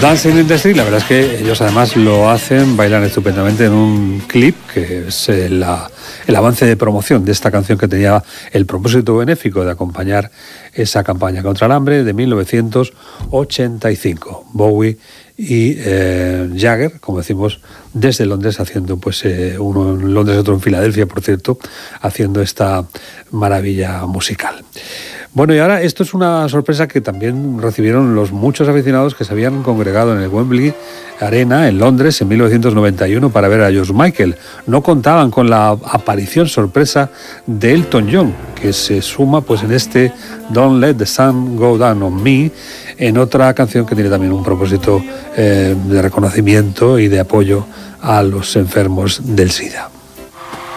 Dancing in the Street, la verdad es que ellos además lo hacen, bailan estupendamente en un clip que es el avance de promoción de esta canción que tenía el propósito benéfico de acompañar esa campaña contra el hambre de 1985. Bowie y Jagger, como decimos, desde Londres haciendo pues uno en Londres, otro en Filadelfia, por cierto, haciendo esta maravilla musical. Bueno, y ahora esto es una sorpresa que también recibieron los muchos aficionados que se habían congregado en el Wembley Arena en Londres en 1991 para ver a George Michael. No contaban con la aparición sorpresa de Elton John, que se suma pues en este Don't Let the Sun Go Down on Me, en otra canción que tiene también un propósito de reconocimiento y de apoyo a los enfermos del SIDA.